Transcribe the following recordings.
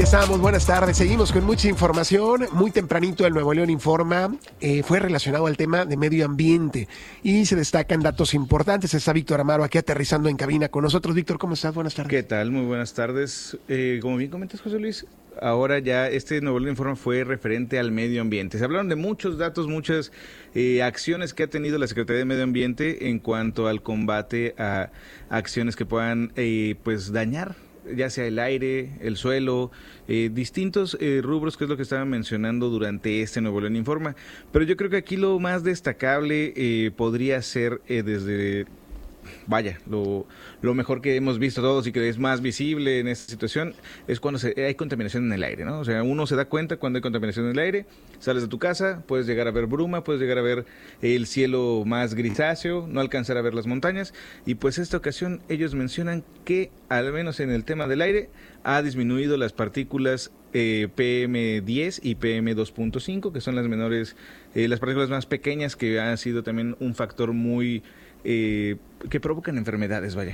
estamos? Buenas tardes. Seguimos con mucha información. Muy tempranito el Nuevo León Informa fue relacionado al tema de medio ambiente y se destacan datos importantes. Está Víctor Amaro aquí aterrizando en cabina con nosotros. Víctor, ¿cómo estás? Buenas tardes. ¿Qué tal? Muy buenas tardes. Como bien comentas, José Luis, ahora ya este Nuevo León Informa fue referente al medio ambiente. Se hablaron de muchos datos, muchas acciones que ha tenido la Secretaría de Medio Ambiente en cuanto al combate a acciones que puedan pues dañar ya sea el aire, el suelo, distintos rubros, que es lo que estaban mencionando durante este Nuevo León Informa. Pero yo creo que aquí lo más destacable podría ser desde... Vaya, lo mejor que hemos visto todos y que es más visible en esta situación es cuando hay contaminación en el aire, ¿no? O sea, uno se da cuenta cuando hay contaminación en el aire, sales de tu casa, puedes llegar a ver bruma, puedes llegar a ver el cielo más grisáceo, no alcanzar a ver las montañas, y pues esta ocasión ellos mencionan que, al menos en el tema del aire, ha disminuido las partículas PM10 y PM2.5, que son las menores, las partículas más pequeñas, que ha sido también un factor muy... que provocan enfermedades, vaya.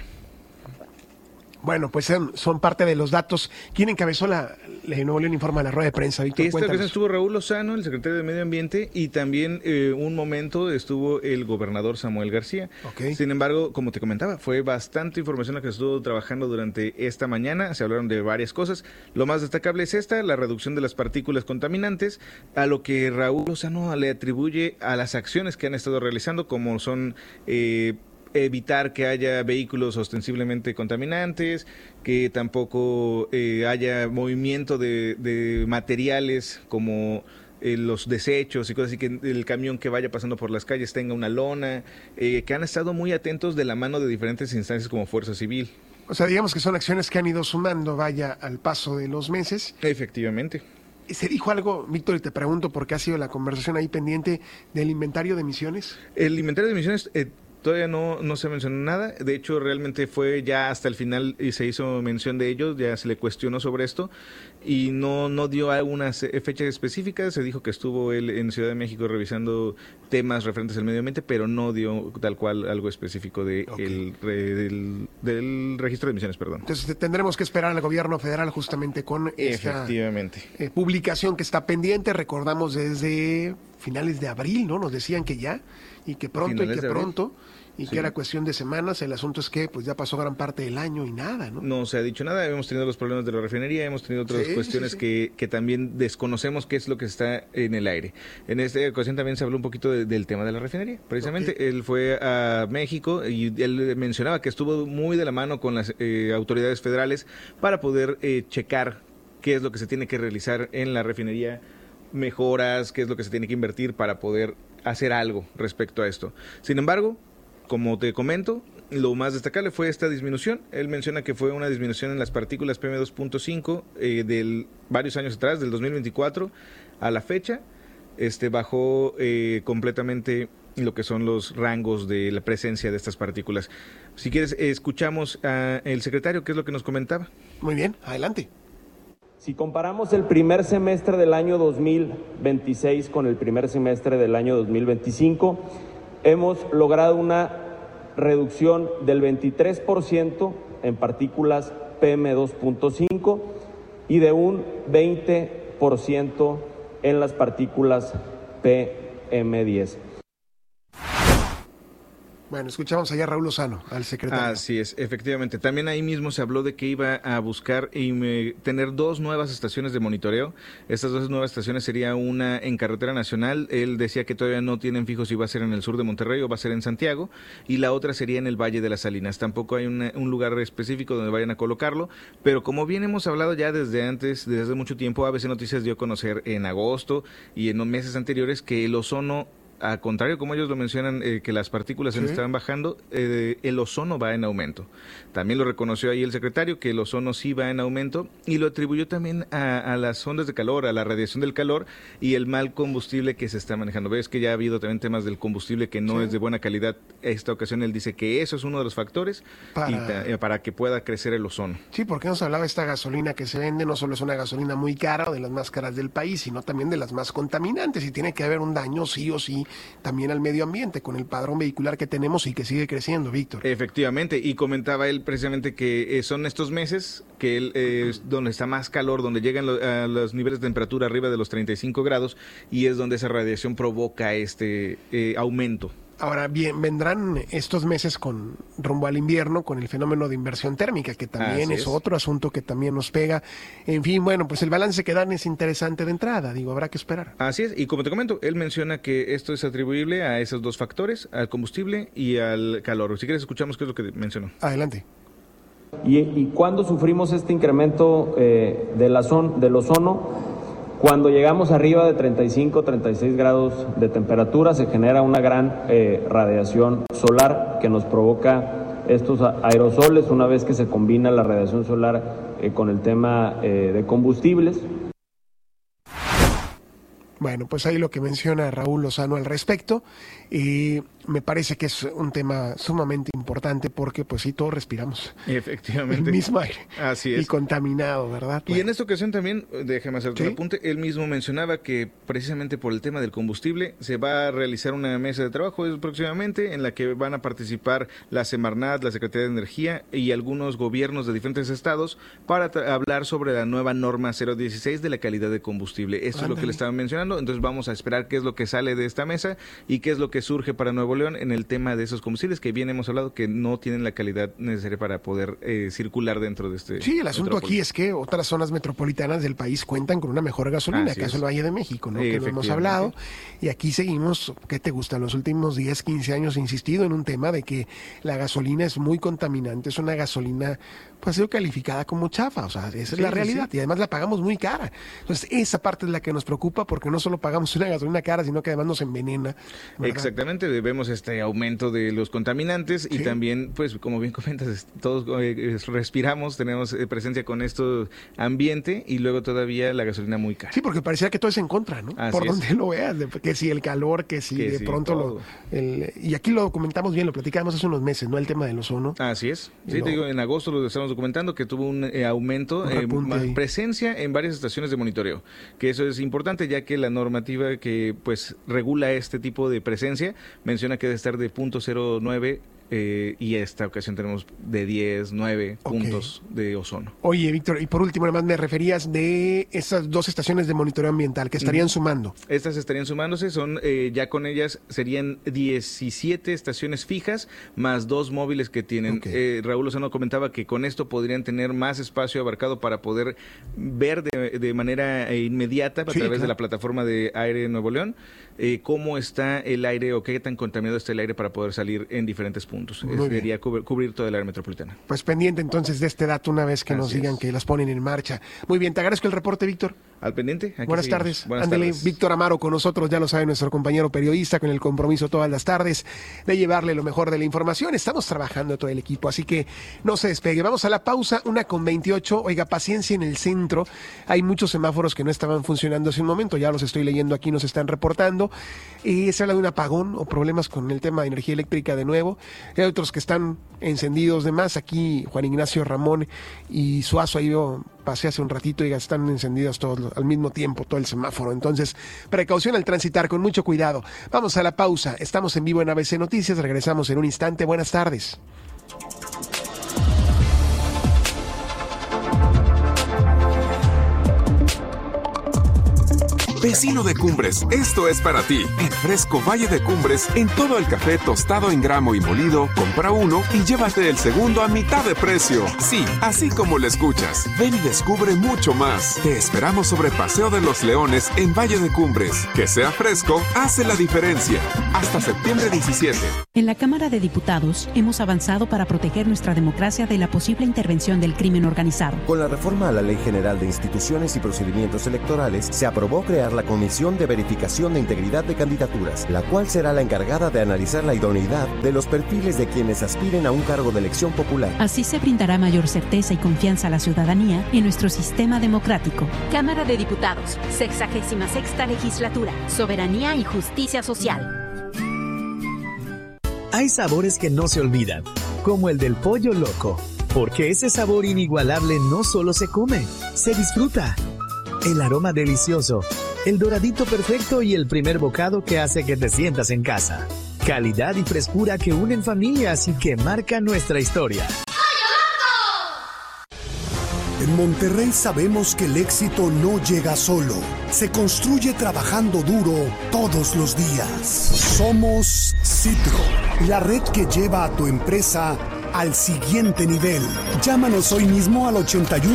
Bueno, pues son parte de los datos. ¿Quién encabezó la Nuevo León Informa, la rueda de prensa, Víctor? Esta vez estuvo Raúl Lozano, el secretario de Medio Ambiente, y también un momento estuvo el gobernador Samuel García. Okay. Sin embargo, como te comentaba, fue bastante información la que estuvo trabajando durante esta mañana. Se hablaron de varias cosas. Lo más destacable es la reducción de las partículas contaminantes, a lo que Raúl Lozano le atribuye a las acciones que han estado realizando, como son... evitar que haya vehículos ostensiblemente contaminantes, que tampoco haya movimiento de materiales como los desechos y cosas así, que el camión que vaya pasando por las calles tenga una lona, que han estado muy atentos de la mano de diferentes instancias como Fuerza Civil. O sea, digamos que son acciones que han ido sumando, vaya, al paso de los meses. Efectivamente. ¿Se dijo algo, Víctor, y te pregunto por qué ha sido la conversación ahí pendiente del inventario de emisiones? El inventario de emisiones... todavía no se mencionó nada. De hecho, realmente fue ya hasta el final y se hizo mención de ello, ya se le cuestionó sobre esto y no dio algunas fechas específicas. Se dijo que estuvo él en Ciudad de México revisando temas referentes al medio ambiente, pero no dio tal cual algo específico de del registro de emisiones, perdón. Entonces tendremos que esperar al gobierno federal justamente con esta publicación que está pendiente. Recordamos desde finales de abril, ¿no? Nos decían que ya, y que pronto, y que era cuestión de semanas. El asunto es que pues ya pasó gran parte del año y nada, ¿no? No se ha dicho nada. Hemos tenido los problemas de la refinería, hemos tenido otras cuestiones que también desconocemos qué es lo que está en el aire. En esta ocasión también se habló un poquito del tema de la refinería. Precisamente él fue a México y él mencionaba que estuvo muy de la mano con las autoridades federales para poder checar qué es lo que se tiene que realizar en la refinería, mejoras, qué es lo que se tiene que invertir para poder hacer algo respecto a esto. Sin embargo, como te comento, lo más destacable fue esta disminución. Él menciona que fue una disminución en las partículas PM2.5 del varios años atrás, del 2024 a la fecha. Bajó completamente lo que son los rangos de la presencia de estas partículas. Si quieres, escuchamos al secretario, qué es lo que nos comentaba. Muy bien, adelante. Si comparamos el primer semestre del año 2026 con el primer semestre del año 2025, hemos logrado una reducción del 23% en partículas PM2.5 y de un 20% en las partículas PM10. Bueno, escuchamos allá a Raúl Lozano, al secretario. Así es, efectivamente. También ahí mismo se habló de que iba a buscar y tener 2 nuevas estaciones de monitoreo. Estas 2 nuevas estaciones sería una en carretera nacional. Él decía que todavía no tienen fijo si va a ser en el sur de Monterrey o va a ser en Santiago. Y la otra sería en el Valle de las Salinas. Tampoco hay un lugar específico donde vayan a colocarlo. Pero como bien hemos hablado ya desde antes, desde hace mucho tiempo, ABC Noticias dio a conocer en agosto y en los meses anteriores que el ozono, al contrario, como ellos lo mencionan, que las partículas estaban bajando, el ozono va en aumento. También lo reconoció ahí el secretario, que el ozono sí va en aumento, y lo atribuyó también a las ondas de calor, a la radiación del calor y el mal combustible que se está manejando. Ves que ya ha habido también temas del combustible que no es de buena calidad. Esta ocasión él dice que eso es uno de los factores para que pueda crecer el ozono. Sí, porque nos hablaba esta gasolina que se vende, no solo es una gasolina muy cara o de las más caras del país, sino también de las más contaminantes, y tiene que haber un daño sí o sí también al medio ambiente con el padrón vehicular que tenemos y que sigue creciendo, Víctor. Efectivamente, y comentaba él precisamente que son estos meses que él, donde está más calor, donde llegan a los niveles de temperatura arriba de los 35 grados y es donde esa radiación provoca este aumento. Ahora bien, vendrán estos meses con rumbo al invierno con el fenómeno de inversión térmica, que también es otro asunto que también nos pega. En fin, bueno, pues el balance que dan es interesante de entrada, habrá que esperar. Así es, y como te comento, él menciona que esto es atribuible a esos dos factores, al combustible y al calor. Si quieres escuchamos qué es lo que mencionó. Adelante. ¿Y cuándo sufrimos este incremento del ozono? Cuando llegamos arriba de 35, 36 grados de temperatura se genera una gran radiación solar que nos provoca estos aerosoles una vez que se combina la radiación solar con el tema de combustibles. Bueno, pues ahí lo que menciona Raúl Lozano al respecto. Me parece que es un tema sumamente importante porque pues sí, todos respiramos efectivamente el mismo aire. Así es. Y contaminado, ¿verdad? Y en esta ocasión también, déjame hacer otro apunte, él mismo mencionaba que precisamente por el tema del combustible se va a realizar una mesa de trabajo próximamente en la que van a participar la Semarnat, la Secretaría de Energía y algunos gobiernos de diferentes estados para hablar sobre la nueva norma 016 de la calidad de combustible. Esto es lo que le estaban mencionando, entonces vamos a esperar qué es lo que sale de esta mesa y qué es lo que surge para Nuevo León en el tema de esos combustibles que bien hemos hablado que no tienen la calidad necesaria para poder circular dentro de este. Sí, el asunto aquí es que otras zonas metropolitanas del país cuentan con una mejor gasolina, acaso el Valle de México, ¿no? Que lo hemos hablado, y aquí seguimos, ¿qué te gusta? Los últimos 10, 15 años he insistido en un tema de que la gasolina es muy contaminante, es una gasolina pues ha sido calificada como chafa, o sea, esa es la realidad, y además la pagamos muy cara. Entonces, esa parte es la que nos preocupa porque no solo pagamos una gasolina cara, sino que además nos envenena, ¿verdad? Exactamente, vemos este aumento de los contaminantes y también, pues, como bien comentas, todos respiramos, tenemos presencia con este ambiente y luego todavía la gasolina muy cara. Sí, porque parecía que todo es en contra, ¿no? Así por es. donde lo veas, que si el calor, que si de pronto y aquí lo comentamos bien, lo platicábamos hace unos meses, ¿no? El tema del ozono. Así es. Sí, te digo, en agosto lo estamos documentando que tuvo un aumento, presencia en varias estaciones de monitoreo, que eso es importante ya que la normativa que pues regula este tipo de presencia menciona que debe estar de 0.09 y esta ocasión tenemos de 10, 9 puntos de ozono. Oye, Víctor, y por último, además me referías de esas dos estaciones de monitoreo ambiental que estarían sumando. Estas estarían sumándose, son ya con ellas serían 17 estaciones fijas más 2 móviles que tienen. Raúl Lozano comentaba que con esto podrían tener más espacio abarcado para poder ver de manera inmediata a través de la plataforma de Aire Nuevo León cómo está el aire o qué tan contaminado está el aire para poder salir en diferentes puntos. Sería cubrir toda el área metropolitana. Pues pendiente entonces de este dato una vez que nos digan que las ponen en marcha. Muy bien, te agradezco el reporte, Víctor. Al pendiente. Buenas tardes. Ándele, Víctor Amaro con nosotros, ya lo sabe nuestro compañero periodista, con el compromiso todas las tardes de llevarle lo mejor de la información. Estamos trabajando todo el equipo, así que no se despegue. Vamos a la pausa, 1:28. Oiga, paciencia en el centro. Hay muchos semáforos que no estaban funcionando hace un momento, ya los estoy leyendo aquí, nos están reportando. Se habla de un apagón o problemas con el tema de energía eléctrica de nuevo. Hay otros que están encendidos de más. Aquí Juan Ignacio Ramón y Suazo, ahí yo pasé hace un ratito y ya están encendidos todos al mismo tiempo, todo el semáforo. Entonces, precaución al transitar, con mucho cuidado. Vamos a la pausa. Estamos en vivo en ABC Noticias. Regresamos en un instante. Buenas tardes. Vecino de Cumbres, esto es para ti. En Fresco Valle de Cumbres, en todo el café tostado en gramo y molido, compra uno y llévate el segundo a mitad de precio. Sí, así como lo escuchas. Ven y descubre mucho más. Te esperamos sobre Paseo de los Leones en Valle de Cumbres. Que sea fresco, hace la diferencia. Hasta septiembre 17. En la Cámara de Diputados hemos avanzado para proteger nuestra democracia de la posible intervención del crimen organizado. Con la reforma a la Ley General de Instituciones y Procedimientos Electorales, se aprobó crear la Comisión de Verificación de Integridad de Candidaturas, la cual será la encargada de analizar la idoneidad de los perfiles de quienes aspiren a un cargo de elección popular. Así se brindará mayor certeza y confianza a la ciudadanía en nuestro sistema democrático. Cámara de Diputados, 66ª Legislatura, Soberanía y Justicia Social. Hay sabores que no se olvidan, como el del pollo loco, porque ese sabor inigualable no solo se come, se disfruta. El aroma delicioso el doradito perfecto y el primer bocado que hace que te sientas en casa. Calidad y frescura que unen familias y que marcan nuestra historia. En Monterrey sabemos que el éxito no llega solo, se construye trabajando duro todos los días. Somos Citro, la red que lleva a tu empresa al siguiente nivel. Llámanos hoy mismo al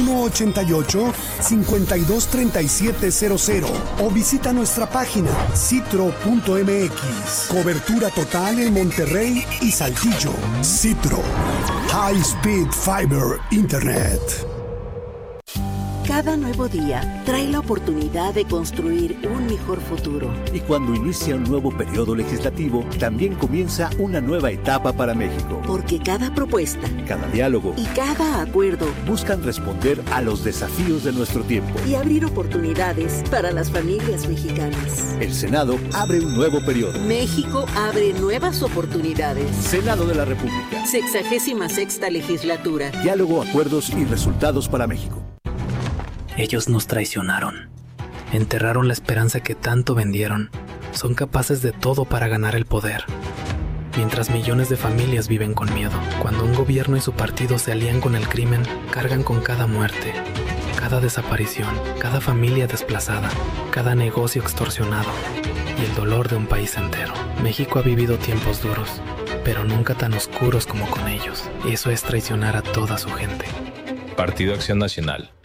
8188-523700 o visita nuestra página citro.mx. Cobertura total en Monterrey y Saltillo. Citro, High Speed Fiber Internet. Cada nuevo día trae la oportunidad de construir un mejor futuro. Y cuando inicia un nuevo periodo legislativo, también comienza una nueva etapa para México. Porque cada propuesta, cada diálogo y cada acuerdo buscan responder a los desafíos de nuestro tiempo y abrir oportunidades para las familias mexicanas. El Senado abre un nuevo periodo. México abre nuevas oportunidades. Senado de la República. 66ª legislatura. Diálogo, acuerdos y resultados para México. Ellos nos traicionaron, enterraron la esperanza que tanto vendieron, son capaces de todo para ganar el poder. Mientras millones de familias viven con miedo, cuando un gobierno y su partido se alían con el crimen, cargan con cada muerte, cada desaparición, cada familia desplazada, cada negocio extorsionado y el dolor de un país entero. México ha vivido tiempos duros, pero nunca tan oscuros como con ellos. Eso es traicionar a toda su gente. Partido Acción Nacional.